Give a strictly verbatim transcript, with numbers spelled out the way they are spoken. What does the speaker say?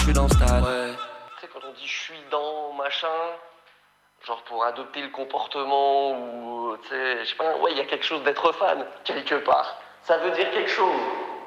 suis dans le stade. Ouais. Tu sais, quand on dit je suis dans machin, genre pour adopter le comportement ou, tu sais, je sais pas, ouais, il y a quelque chose d'être fan, quelque part. Ça veut dire quelque chose.